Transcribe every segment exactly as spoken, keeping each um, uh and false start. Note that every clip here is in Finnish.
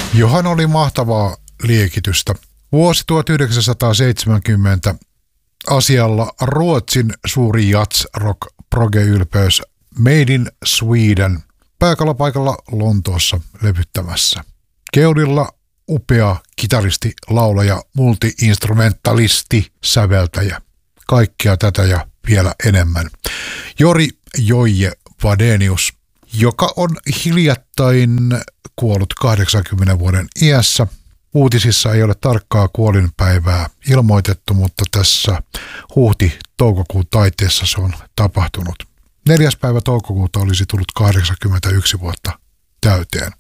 Johan oli mahtavaa liekitystä. Vuosi tuhatyhdeksänsataaseitsemänkymmentä asialla Ruotsin suuri jazz-rock proge-ylpeys Made in Sweden pääkalapaikalla Lontoossa levyttämässä. Keulilla upea kitaristi, laulaja, multi-instrumentalisti, säveltäjä. Kaikkea tätä ja vielä enemmän. Jori Joije Wadenius, joka on hiljattain kuollut kahdeksankymmenen vuoden iässä. Uutisissa ei ole tarkkaa kuolinpäivää ilmoitettu, mutta tässä huhti-toukokuun taiteessa se on tapahtunut. Neljäs päivä toukokuuta olisi tullut kahdeksankymmentäyksi vuotta täyteen.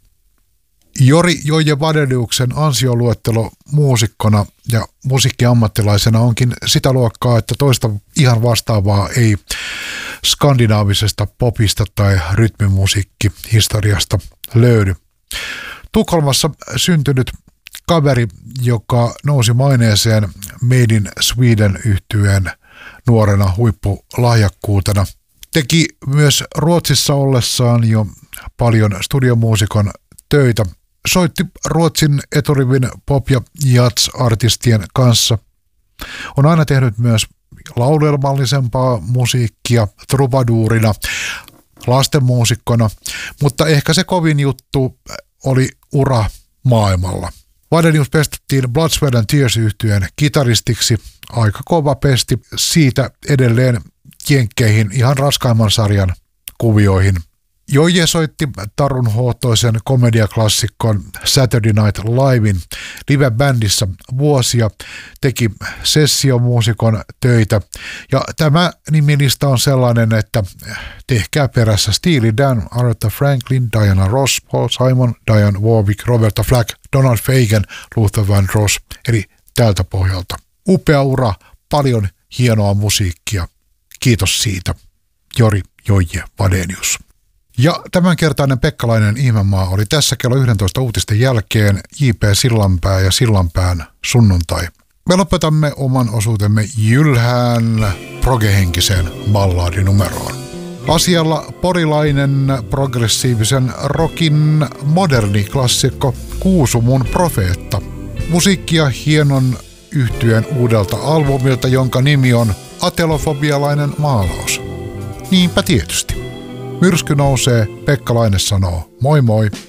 Jori Joije Wadeniuksen ansioluettelo muusikkona ja musiikkiammattilaisena onkin sitä luokkaa, että toista ihan vastaavaa ei skandinaavisesta popista tai rytmimusiikkihistoriasta löydy. Tukholmassa syntynyt kaveri, joka nousi maineeseen Made in Sweden -yhtyeen nuorena huippulahjakkuutena. Teki myös Ruotsissa ollessaan jo paljon studiomuusikon töitä. Soitti Ruotsin eturivin pop- ja jazz-artistien kanssa. On aina tehnyt myös laulelmallisempaa musiikkia trubaduurina, lastenmuusikkona, mutta ehkä se kovin juttu oli ura maailmalla. Wadenius pestettiin Blood, Sweat and Tears -yhtyeen kitaristiksi. Aika kova pesti, siitä edelleen jenkkeihin ihan raskaimman sarjan kuvioihin. Joije soitti Tarun hohtoisen komediaklassikon Saturday Night Livein live-bändissä vuosia, teki sessiomuusikon töitä ja tämä nimilista on sellainen, että tehkää perässä Steely Dan, Aretha Franklin, Diana Ross, Paul Simon, Dionne Warwick, Roberta Flack, Donald Fagen, Luther Vandross, eli tältä pohjalta. Upea ura, paljon hienoa musiikkia. Kiitos siitä, Jori Joije Wadenius. Ja tämänkertainen Pekkalainen ihmemaa oli tässä kello yksitoista uutisten jälkeen J P Sillanpää ja Sillanpään sunnuntai. Me lopetamme oman osuutemme jylhään progehenkiseen ballaadinumeroon. Asialla porilainen progressiivisen rockin moderni klassikko Kuusumun profeetta. Musiikkia hienon yhtyeen uudelta albumilta, jonka nimi on Atelofobialainen maalaus. Niinpä tietysti. Myrsky nousee, Pekkalainen sanoo moi moi.